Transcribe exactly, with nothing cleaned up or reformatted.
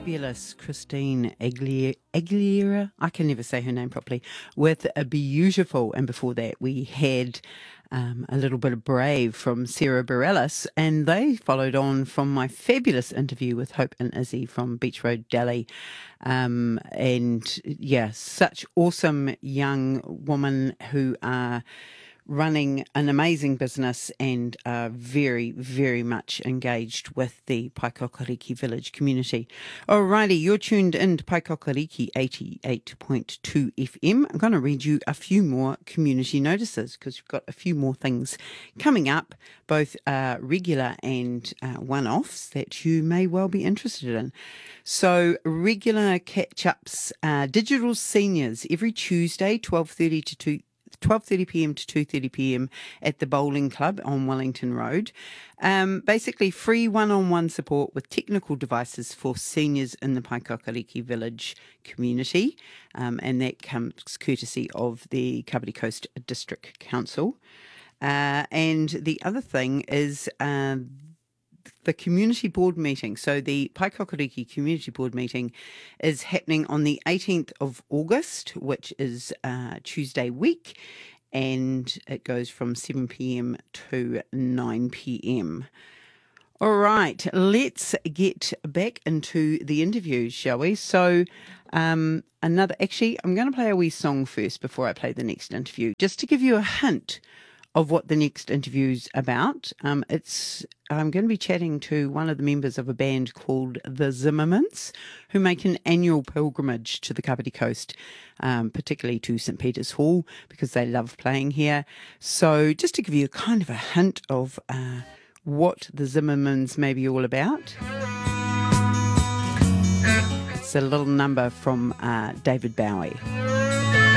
fabulous Christine Agli- Aguilera, I can never say her name properly, with a beautiful, and before that we had um, a little bit of Brave from Sarah Bareilles, and they followed on from my fabulous interview with Hope and Izzy from Beach Road Deli. Um, and yeah, such awesome young women who are running an amazing business and are very, very much engaged with the Paikokariki village community. Alrighty, you're tuned in to Paikokariki eighty-eight point two F M. I'm going to read you a few more community notices because we've got a few more things coming up, both uh, regular and uh, one-offs that you may well be interested in. So regular catch-ups, uh, Digital Seniors, every Tuesday, twelve thirty to two twelve thirty p m to two thirty p m at the Bowling Club on Wellington Road. Um, basically, free one-on-one support with technical devices for seniors in the Paikokariki village community, um, and that comes courtesy of the Kapiti Coast District Council. Uh, and the other thing is uh, the community board meeting. So the Paikokariki community board meeting is happening on the eighteenth of August, which is uh, Tuesday week, and it goes from seven p m to nine p m. All right, let's get back into the interviews, shall we? So um, another, actually, I'm going to play a wee song first before I play the next interview, just to give you a hint of what the next interview's about. Um, it's I'm going to be chatting to one of the members of a band called the Zimmermans, who make an annual pilgrimage to the Kapiti Coast, um, particularly to St Peter's Hall, because they love playing here. So just to give you a kind of a hint of uh, what the Zimmermans may be all about, it's a little number from uh, David Bowie.